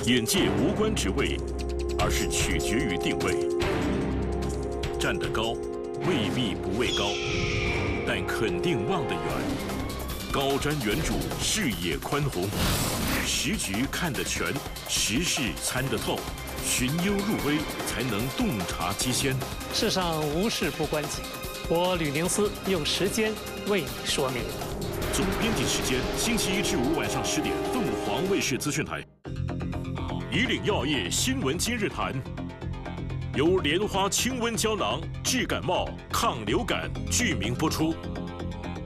眼界无关职位，而是取决于定位。站得高，未必不畏高，但肯定望得远。高瞻远瞩，视野宽宏，时局看得全，时事参得透，寻幽入微，才能洞察机先。 世上无事不关己，我吕宁思用时间为你说明。 总编辑时间：星期1至5晚上10点，凤凰卫视资讯台。以岭药业新闻今日谈，由莲花清瘟胶囊治感冒、抗流感剧名播出。